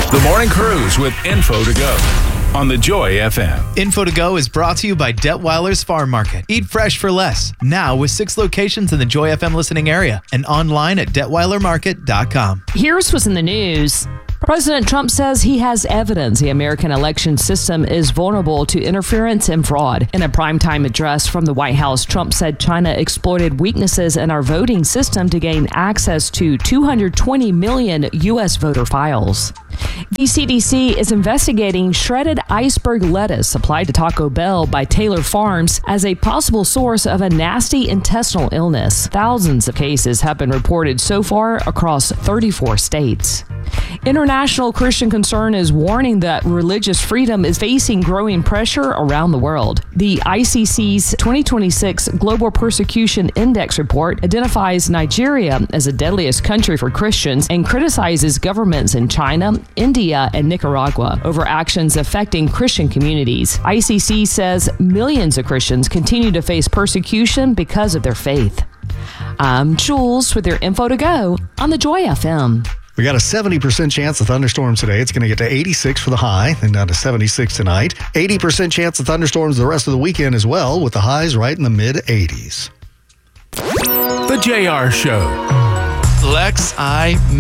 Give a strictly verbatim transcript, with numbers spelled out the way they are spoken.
The Morning Cruise with Info to Go on the Joy F M. Info to Go is brought to you by Detweiler's Farm Market. Eat fresh for less. Now with six locations in the Joy F M listening area and online at detweiler market dot com. Here's what's in the news. President Trump says he has evidence the American election system is vulnerable to interference and fraud. In a primetime address from the White House, Trump said China exploited weaknesses in our voting system to gain access to two hundred twenty million U S voter files. The C D C is investigating shredded iceberg lettuce supplied to Taco Bell by Taylor Farms as a possible source of a nasty intestinal illness. Thousands of cases have been reported so far across thirty-four states. International Christian Concern is warning that religious freedom is facing growing pressure around the world. The I C C's twenty twenty-six Global Persecution Index report identifies Nigeria as the deadliest country for Christians and criticizes governments in China, India, and Nicaragua over actions affecting Christian communities. I C C says millions of Christians continue to face persecution because of their faith. I'm Jules with your Info to Go on the Joy F M. We got a seventy percent chance of thunderstorms today. It's going to get to eighty-six for the high, then down to seventy-six tonight. eighty percent chance of thunderstorms the rest of the weekend as well, with the highs right in the mid-eighties. The J R Show. Lex, I